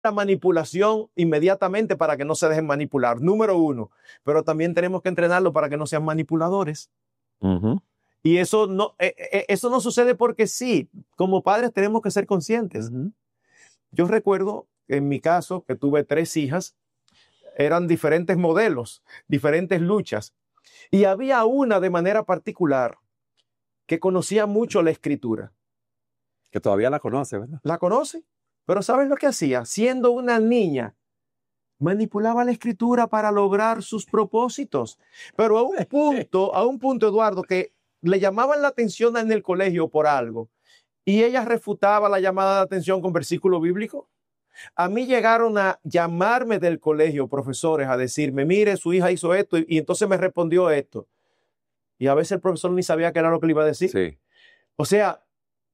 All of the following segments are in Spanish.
la manipulación inmediatamente para que no se dejen manipular, número uno. Pero también tenemos que entrenarlo para que no sean manipuladores. Y eso no sucede porque sí. Como padres tenemos que ser conscientes. Yo recuerdo, en mi caso, que tuve 3 hijas, eran diferentes modelos, diferentes luchas. Y había una de manera particular que conocía mucho la escritura. Que todavía la conoce, ¿verdad? La conoce, pero ¿sabes lo que hacía? Siendo una niña, manipulaba la escritura para lograr sus propósitos. Pero a un punto, Eduardo, que le llamaban la atención en el colegio por algo y ella refutaba la llamada de atención con versículo bíblico. A mí llegaron a llamarme del colegio profesores a decirme, mire, su hija hizo esto y entonces me respondió esto. Y a veces el profesor ni sabía qué era lo que le iba a decir. Sí. O sea,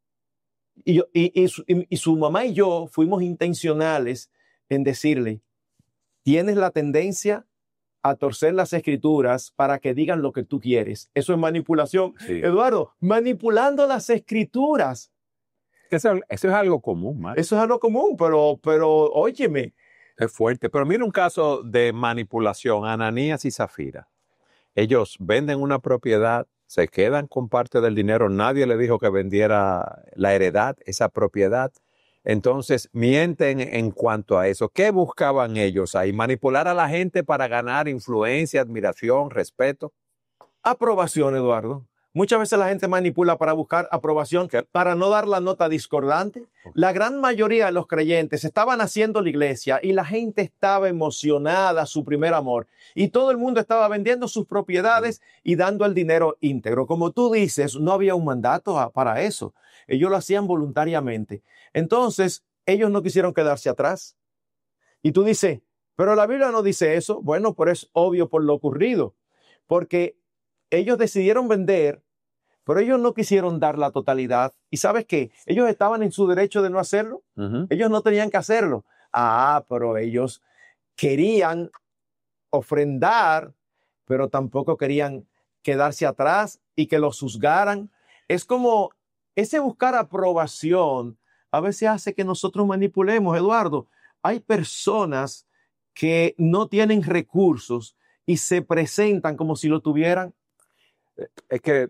y su mamá y yo fuimos intencionales en decirle, tienes la tendencia a torcer las escrituras para que digan lo que tú quieres. Eso es manipulación. Sí. Eduardo, manipulando las escrituras. Eso es algo común, Marco. Eso es algo común, pero óyeme. Es fuerte. Pero mira un caso de manipulación, Ananías y Zafira. Ellos venden una propiedad, se quedan con parte del dinero, nadie le dijo que vendiera la heredad, esa propiedad. Entonces mienten en cuanto a eso. ¿Qué buscaban ellos ahí? ¿Manipular a la gente para ganar influencia, admiración, respeto? Aprobación, Eduardo. Muchas veces la gente manipula para buscar aprobación, para no dar la nota discordante. La gran mayoría de los creyentes estaban haciendo la iglesia y la gente estaba emocionada, su primer amor. Y todo el mundo estaba vendiendo sus propiedades y dando el dinero íntegro. Como tú dices, no había un mandato para eso. Ellos lo hacían voluntariamente. Entonces, ellos no quisieron quedarse atrás. Y tú dices, pero la Biblia no dice eso. Bueno, pero es obvio por lo ocurrido. Porque ellos decidieron vender, pero ellos no quisieron dar la totalidad. ¿Y sabes qué? Ellos estaban en su derecho de no hacerlo. Ellos no tenían que hacerlo. Pero ellos querían ofrendar, pero tampoco querían quedarse atrás y que los juzgaran. Es como ese buscar aprobación a veces hace que nosotros manipulemos, Eduardo. Hay personas que no tienen recursos y se presentan como si lo tuvieran. Es que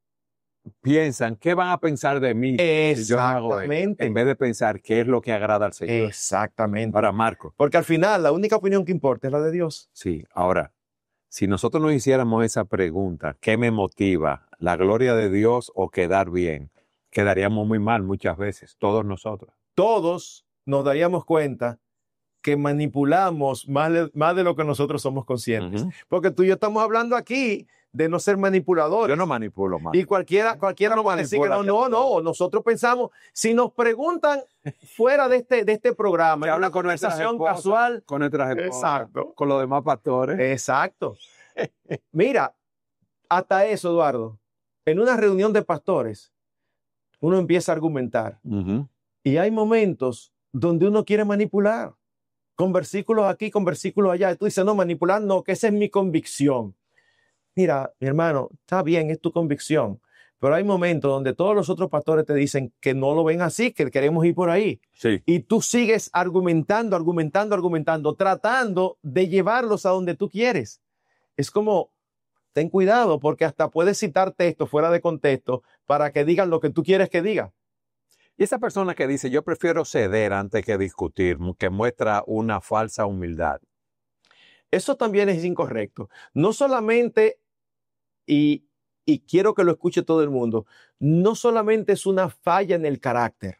piensan, ¿qué van a pensar de mí si yo hago esto? En vez de pensar qué es lo que agrada al Señor. Exactamente. Para Marco. Porque al final la única opinión que importa es la de Dios. Sí, ahora, si nosotros nos hiciéramos esa pregunta, ¿qué me motiva? ¿La gloria de Dios o quedar bien? Quedaríamos muy mal muchas veces, todos nosotros. Todos nos daríamos cuenta que manipulamos más de lo que nosotros somos conscientes. Porque tú y yo estamos hablando aquí de no ser manipuladores. Yo no manipulo más. Y cualquiera no va a decir que no. Nosotros pensamos, si nos preguntan fuera de este programa, que habla con conversación casual, con nuestras esposas, exacto, con los demás pastores. Exacto. Mira, hasta eso, Eduardo, en una reunión de pastores, uno empieza a argumentar. Y hay momentos donde uno quiere manipular. Con versículos aquí, con versículos allá. Y tú dices, no, manipular no, que esa es mi convicción. Mira, mi hermano, está bien, es tu convicción, pero hay momentos donde todos los otros pastores te dicen que no lo ven así, que queremos ir por ahí. Sí. Y tú sigues argumentando, tratando de llevarlos a donde tú quieres. Es como, ten cuidado, porque hasta puedes citar texto fuera de contexto para que digan lo que tú quieres que diga. Y esa persona que dice, yo prefiero ceder antes que discutir, que muestra una falsa humildad. Eso también es incorrecto. No solamente, y quiero que lo escuche todo el mundo, no solamente es una falla en el carácter,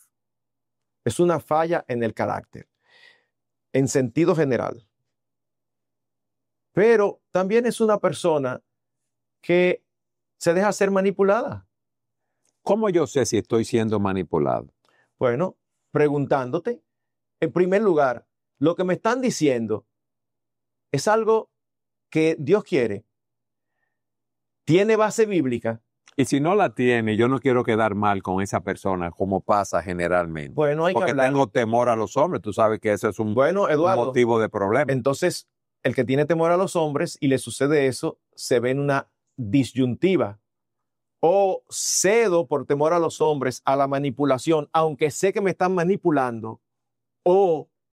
es una falla en el carácter, en sentido general. Pero también es una persona que se deja ser manipulada. ¿Cómo yo sé si estoy siendo manipulado? Bueno, preguntándote, en primer lugar, lo que me están diciendo es algo que Dios quiere. ¿Tiene base bíblica? Y si no la tiene, yo no quiero quedar mal con esa persona, como pasa generalmente. Bueno, hay porque que hablar. Tengo temor a los hombres. Tú sabes que ese es un motivo de problema. Entonces, el que tiene temor a los hombres y le sucede eso, se ve en una disyuntiva. O cedo por temor a los hombres a la manipulación, aunque sé que me están manipulando, o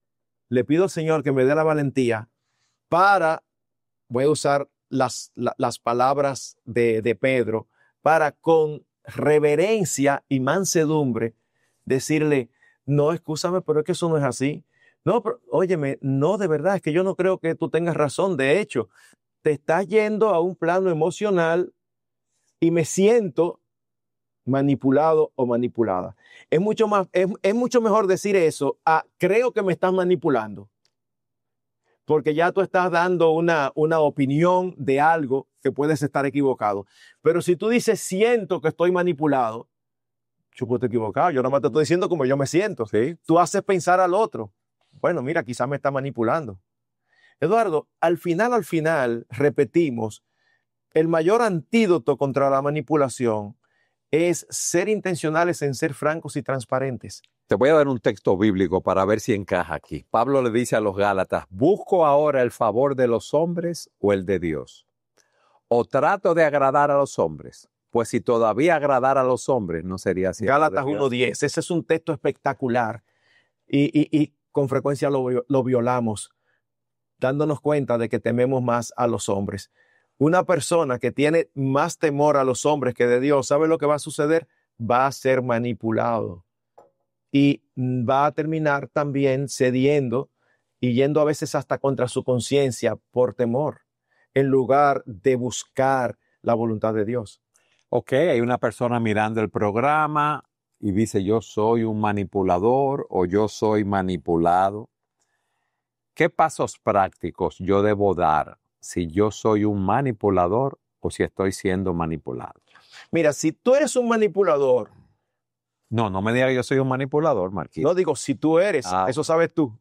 le pido al Señor que me dé la valentía para, voy a usar las palabras de Pedro, para con reverencia y mansedumbre decirle, no, excúsame, pero es que eso no es así. No, pero, óyeme, no, de verdad, es que yo no creo que tú tengas razón. De hecho, te estás yendo a un plano emocional y me siento manipulado o manipulada. Es mucho mejor decir eso a creo que me estás manipulando, porque ya tú estás dando una opinión de algo que puedes estar equivocado. Pero si tú dices siento que estoy manipulado, yo puedo estar equivocado, yo nomás te estoy diciendo como yo me siento. Sí. Tú haces pensar al otro, bueno, mira, quizás me está manipulando. Eduardo, al final, repetimos, el mayor antídoto contra la manipulación es ser intencionales en ser francos y transparentes. Te voy a dar un texto bíblico para ver si encaja aquí. Pablo le dice a los Gálatas, ¿busco ahora el favor de los hombres o el de Dios? ¿O trato de agradar a los hombres? Pues si todavía agradar a los hombres, no sería así. Gálatas 1:10, ese es un texto espectacular y con frecuencia lo violamos, dándonos cuenta de que tememos más a los hombres. Una persona que tiene más temor a los hombres que de Dios, ¿sabe lo que va a suceder? Va a ser manipulado y va a terminar también cediendo y yendo a veces hasta contra su conciencia por temor, en lugar de buscar la voluntad de Dios. Ok, hay una persona mirando el programa y dice, yo soy un manipulador o yo soy manipulado. ¿Qué pasos prácticos yo debo dar si yo soy un manipulador o si estoy siendo manipulado? Mira, si tú eres un manipulador, No me diga que yo soy un manipulador, Marquito. no digo si tú eres, eso sabes tú.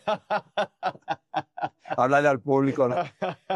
Háblale al público, ¿no?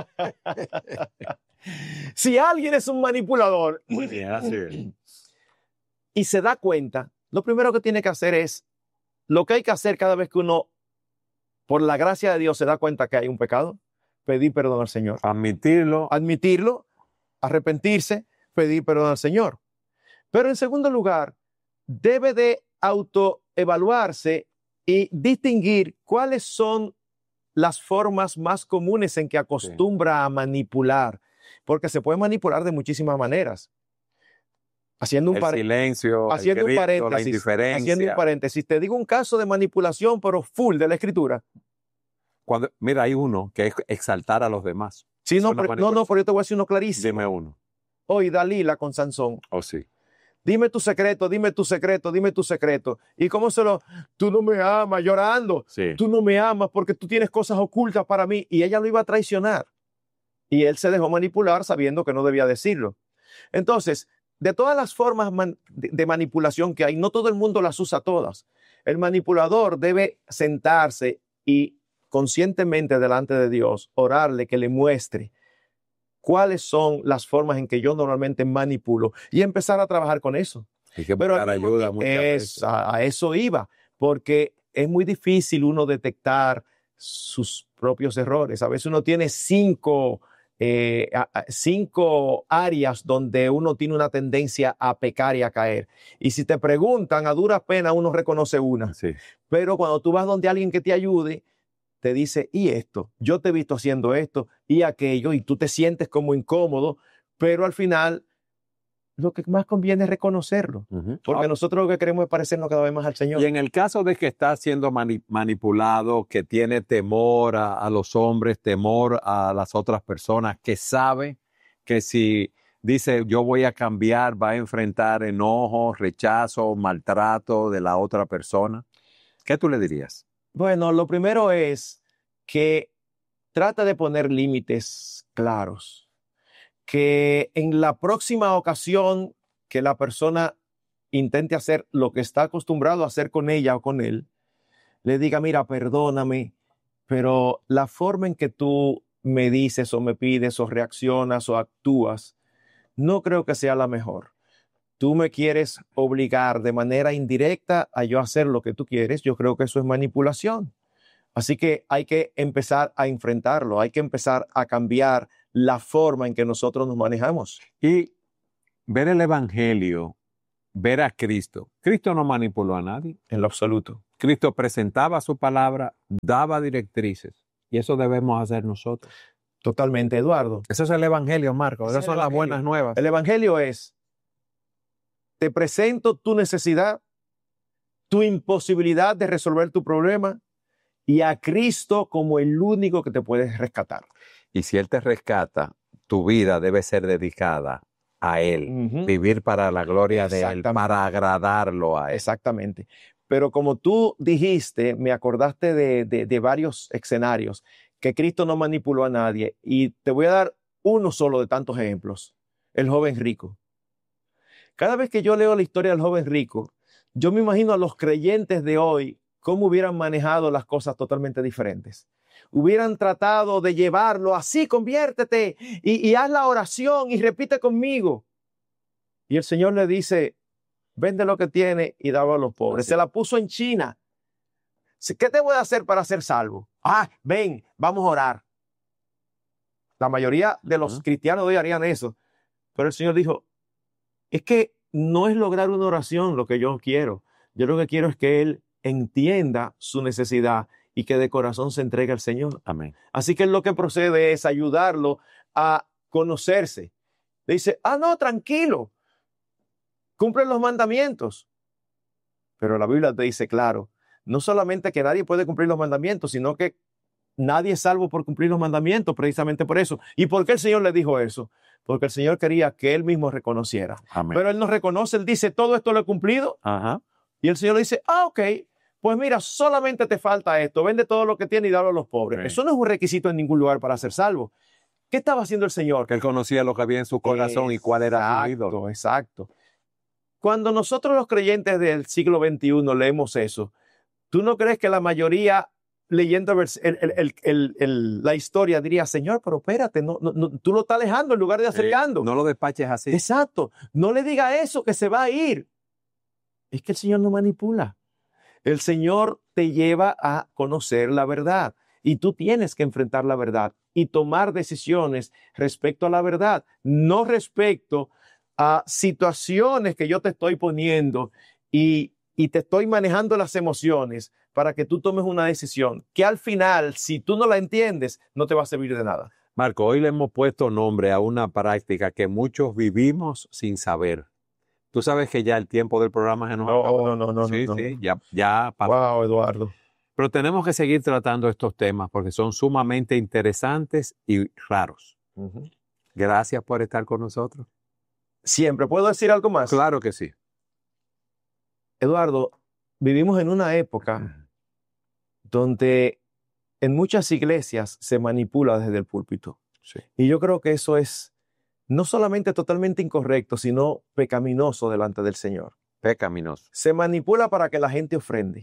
Si alguien es un manipulador Muy bien, así es. y se da cuenta, lo primero que tiene que hacer es lo que hay que hacer cada vez que uno, por la gracia de Dios, se da cuenta que hay un pecado, pedir perdón al Señor. Admitirlo, arrepentirse, pedir perdón al Señor. Pero en segundo lugar, debe de autoevaluarse y distinguir cuáles son las formas más comunes en que acostumbra a manipular, porque se puede manipular de muchísimas maneras. Haciendo un silencio, haciendo el grito, un paréntesis, la indiferencia. haciendo un paréntesis, te digo un caso de manipulación, pero full de la Escritura. Mira, hay uno que es exaltar a los demás. Sí, no, pero yo te voy a decir uno clarísimo. Dime uno. Hoy Dalila con Sansón. Oh, sí. Dime tu secreto, dime tu secreto, dime tu secreto. ¿Y cómo tú no me amas, llorando? Sí. Tú no me amas porque tú tienes cosas ocultas para mí. Y ella lo iba a traicionar. Y él se dejó manipular sabiendo que no debía decirlo. Entonces, de todas las formas de manipulación que hay, no todo el mundo las usa todas. El manipulador debe sentarse y conscientemente delante de Dios, orarle que le muestre cuáles son las formas en que yo normalmente manipulo y empezar a trabajar con eso. Hay que buscar ayuda muchas veces. A eso iba, porque es muy difícil uno detectar sus propios errores. A veces uno tiene cinco áreas donde uno tiene una tendencia a pecar y a caer. Y si te preguntan, a duras penas uno reconoce una. Sí. Pero cuando tú vas donde alguien que te ayude, te dice, y esto, yo te he visto haciendo esto y aquello, y tú te sientes como incómodo, pero al final lo que más conviene es reconocerlo, porque nosotros lo que queremos es parecernos cada vez más al Señor. Y en el caso de que está siendo manipulado, que tiene temor a los hombres, temor a las otras personas, que sabe que si dice yo voy a cambiar, va a enfrentar enojo, rechazo, maltrato de la otra persona, ¿qué tú le dirías? Bueno, lo primero es que trata de poner límites claros, que en la próxima ocasión que la persona intente hacer lo que está acostumbrado a hacer con ella o con él, le diga, mira, perdóname, pero la forma en que tú me dices o me pides o reaccionas o actúas, no creo que sea la mejor. Tú me quieres obligar de manera indirecta a yo hacer lo que tú quieres. Yo creo que eso es manipulación. Así que hay que empezar a enfrentarlo. Hay que empezar a cambiar la forma en que nosotros nos manejamos. Y ver el evangelio ver a Cristo. Cristo no manipuló a nadie. En lo absoluto. Cristo presentaba su palabra, daba directrices. Y eso debemos hacer nosotros. Totalmente, Eduardo. Eso es el evangelio, Marco. Ese Esas es son el las evangelio. buenas nuevas. El evangelio es, te presento tu necesidad, tu imposibilidad de resolver tu problema y a Cristo como el único que te puede rescatar. Y si Él te rescata, tu vida debe ser dedicada a Él. Ujú. Vivir para la gloria de Él, Exactamente. para agradarlo a Él. Exactamente. Pero como tú dijiste, me acordaste de varios escenarios que Cristo no manipuló a nadie. Y te voy a dar uno solo de tantos ejemplos. El joven rico. Cada vez que yo leo la historia del joven rico, yo me imagino a los creyentes de hoy cómo hubieran manejado las cosas totalmente diferentes. Hubieran tratado de llevarlo así, conviértete y haz la oración y repite conmigo. Y el Señor le dice, vende lo que tiene y dalo a los pobres. Así. Se la puso en China. ¿Qué te voy a hacer para ser salvo? Ven, vamos a orar. La mayoría de los cristianos de hoy harían eso. Pero el Señor dijo, es que no es lograr una oración lo que yo quiero. Yo lo que quiero es que Él entienda su necesidad y que de corazón se entregue al Señor. Amén. Así que lo que procede es ayudarlo a conocerse. Le dice, no, tranquilo. Cumple los mandamientos. Pero la Biblia te dice claro, no solamente que nadie puede cumplir los mandamientos, sino que nadie es salvo por cumplir los mandamientos, precisamente por eso. ¿Y por qué el Señor le dijo eso? Porque el Señor quería que Él mismo reconociera. Amén. Pero Él no reconoce, Él dice, todo esto lo he cumplido. Ajá. Y el Señor le dice, ok, pues mira, solamente te falta esto, vende todo lo que tienes y dalo a los pobres. Sí. Eso no es un requisito en ningún lugar para ser salvo. ¿Qué estaba haciendo el Señor? Que Él conocía lo que había en su corazón y cuál era su ídolo. Exacto. Cuando nosotros los creyentes del siglo XXI leemos eso, ¿tú no crees que la mayoría leyendo la historia diría, Señor, pero espérate, no, tú lo estás alejando en lugar de acercando? No lo despaches así. Exacto. No le diga eso, que se va a ir. Es que el Señor no manipula. El Señor te lleva a conocer la verdad y tú tienes que enfrentar la verdad y tomar decisiones respecto a la verdad, no respecto a situaciones que yo te estoy poniendo y te estoy manejando las emociones para que tú tomes una decisión que al final, si tú no la entiendes, no te va a servir de nada. Marco, hoy le hemos puesto nombre a una práctica que muchos vivimos sin saber. Tú sabes que ya el tiempo del programa se nos acabó. No. Sí, no. sí, ya pasó. Wow, Eduardo. Pero tenemos que seguir tratando estos temas porque son sumamente interesantes y raros. Uh-huh. Gracias por estar con nosotros. Siempre. ¿Puedo decir algo más? Claro que sí. Eduardo, vivimos en una época donde en muchas iglesias se manipula desde el púlpito. Sí. Y yo creo que eso es no solamente totalmente incorrecto, sino pecaminoso delante del Señor. Pecaminoso. Se manipula para que la gente ofrende.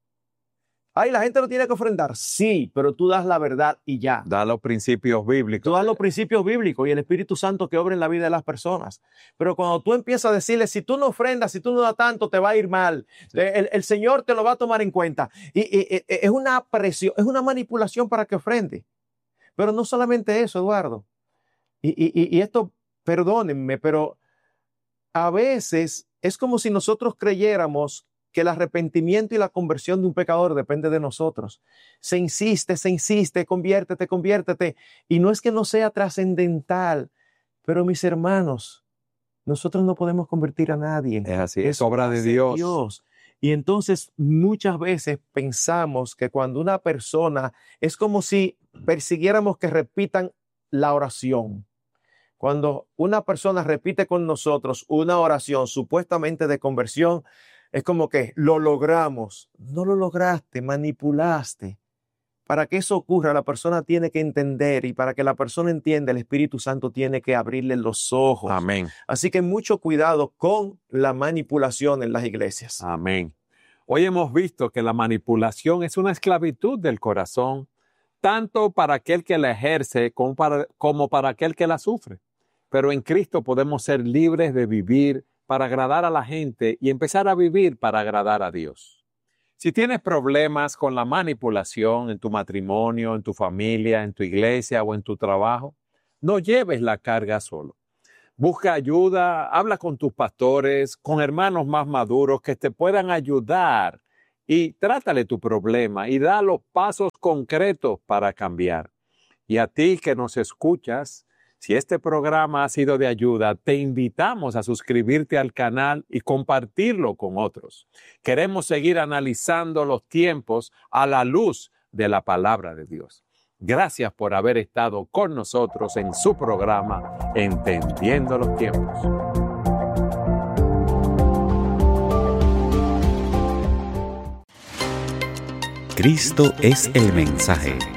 La gente no tiene que ofrendar. Sí, pero tú das la verdad y ya. Da los principios bíblicos. Tú das los principios bíblicos y el Espíritu Santo que obra en la vida de las personas. Pero cuando tú empiezas a decirle, si tú no ofrendas, si tú no das tanto, te va a ir mal. Sí. El Señor te lo va a tomar en cuenta. Y es una presión, es una manipulación para que ofrende. Pero no solamente eso, Eduardo. Y esto, perdónenme, pero a veces es como si nosotros creyéramos que el arrepentimiento y la conversión de un pecador depende de nosotros. Se insiste, conviértete. Y no es que no sea trascendental, pero mis hermanos, nosotros no podemos convertir a nadie. Es así, es obra de Dios. Y entonces muchas veces pensamos que cuando una persona, es como si persiguiéramos que repitan la oración. Cuando una persona repite con nosotros una oración supuestamente de conversión, es como que lo logramos. No lo lograste, manipulaste. Para que eso ocurra, la persona tiene que entender, y para que la persona entienda, el Espíritu Santo tiene que abrirle los ojos. Amén. Así que mucho cuidado con la manipulación en las iglesias. Amén. Hoy hemos visto que la manipulación es una esclavitud del corazón, tanto para aquel que la ejerce como para aquel que la sufre. Pero en Cristo podemos ser libres de vivir para agradar a la gente y empezar a vivir para agradar a Dios. Si tienes problemas con la manipulación en tu matrimonio, en tu familia, en tu iglesia o en tu trabajo, no lleves la carga solo. Busca ayuda, habla con tus pastores, con hermanos más maduros que te puedan ayudar y trátale tu problema y da los pasos concretos para cambiar. Y a ti que nos escuchas, si este programa ha sido de ayuda, te invitamos a suscribirte al canal y compartirlo con otros. Queremos seguir analizando los tiempos a la luz de la palabra de Dios. Gracias por haber estado con nosotros en su programa Entendiendo los Tiempos. Cristo es el mensaje.